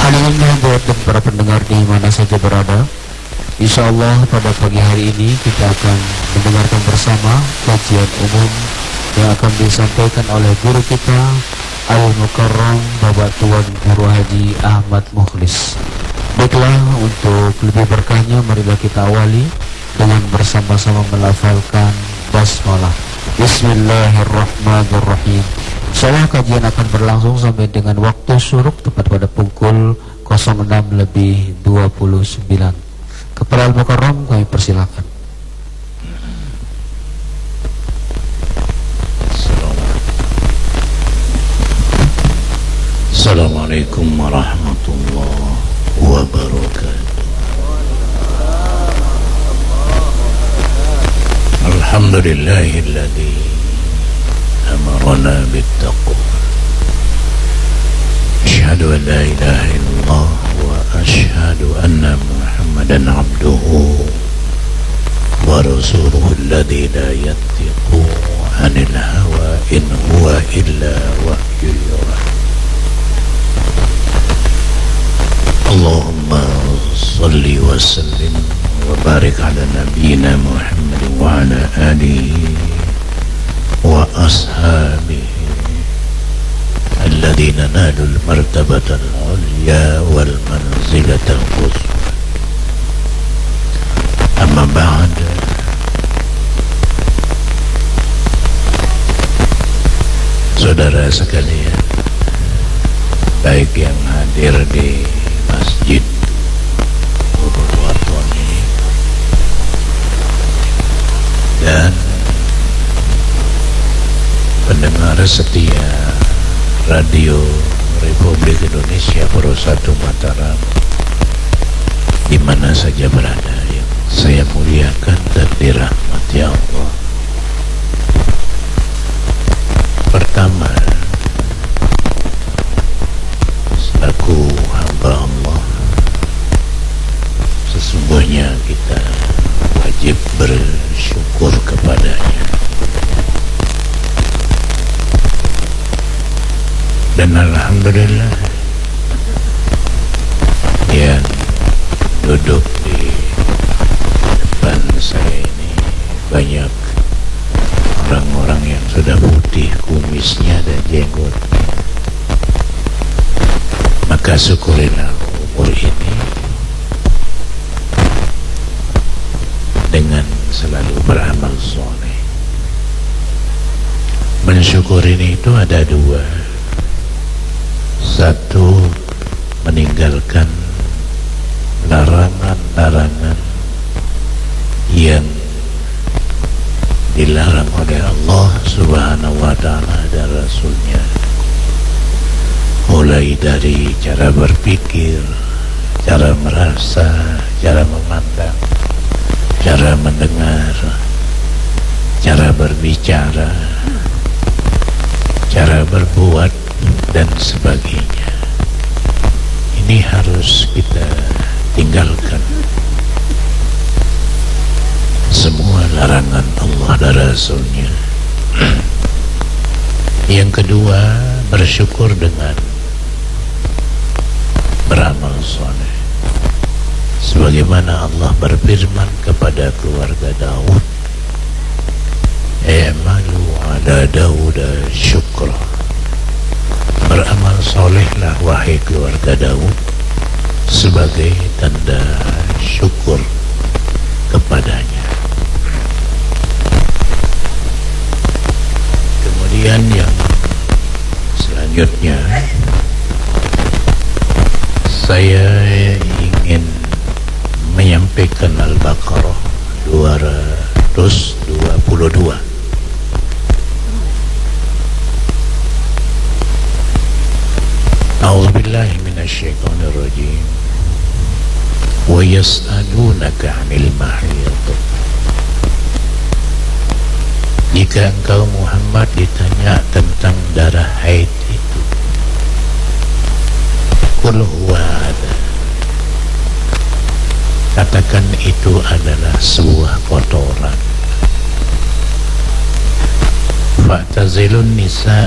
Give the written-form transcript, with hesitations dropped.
Hadirin hadirat dan para pendengar di mana saja berada, insya Allah pada pagi hari ini kita akan mendengarkan bersama kajian umum yang akan disampaikan oleh guru kita Al-Mukarram Bapak Tuan Guru Haji Ahmad Mukhlis. Baiklah, untuk lebih berkahnya marilah kita awali dengan bersama-sama melafalkan basmalah. Bismillahirrahmanirrahim. Insyaallah kajian akan berlangsung sampai dengan waktu syuruk tepat pada pukul 06:29. Kepada Al-Mukarram kami persilakan. Assalamualaikum warahmatullahi wabarakatuh. Alhamdulillahilladzi amarna bittaqwa. Asyhadu an la ilaha illallah wa asyhadu anna Muhammadan abduhu wa rasuluhu alladzi la yantiqu 'anil hawa in huwa illa wahyun yuha. Allahumma salli wa sallim wa barik ala nabiyyina Muhammad wa ala alihi wa ashabihi alladhina nalul martabatal ulya wal manzilatal quswa. Amma ba'd. Saudara sekalian, baik yang hadir di Masjid Purwokerto ini dan pendengar setia Radio Republik Indonesia Pro 1 Mataram di mana saja berada, yang saya muliakan dan dirahmati Allah. Pertama, selaku hamba Allah, sesungguhnya kita wajib bersyukur kepadanya. Dan alhamdulillah, yang duduk di depan saya ini banyak orang-orang yang sudah putih kumisnya dan jenggotnya. Maka syukurilah umur ini dengan selalu beramal soleh. Mensyukuri itu ada dua. Satu, meninggalkan larangan-larangan yang dilarang oleh Allah Subhanahu wa ta'ala dan Rasulnya, mulai dari cara berpikir, cara merasa, cara memandang, cara mendengar, cara berbicara, cara berbuat, dan sebagainya. Ini harus kita tinggalkan semua larangan Allah dan Rasulnya. Yang kedua, bersyukur dengan beramal soleh, sebagaimana Allah berfirman kepada keluarga Daud, "I'malu ala Daud syukra." Beramal solehlah wahai keluarga Daud sebagai tanda syukur kepadanya. Kemudian yang selanjutnya, saya ingin menyampaikan Al-Baqarah 222. A'udzubillahi minasyaitonir rajim. Wa yas'alunaka 'anil mahid. Jika engkau Muhammad ditanya tentang darah haid itu, qul huwa adha, katakan itu adalah sebuah kotoran. Fa'tazilun nisa